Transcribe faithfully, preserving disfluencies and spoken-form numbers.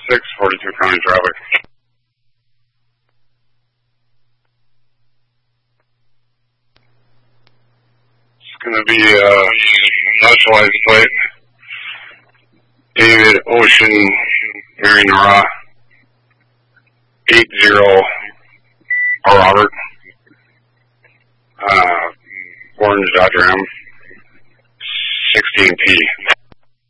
six, forty-two county traffic. It's going to be uh, nationalized plate. David Ocean, Mary Nora, eight zero, Robert, uh, Orange Dodge Ram, sixteen P.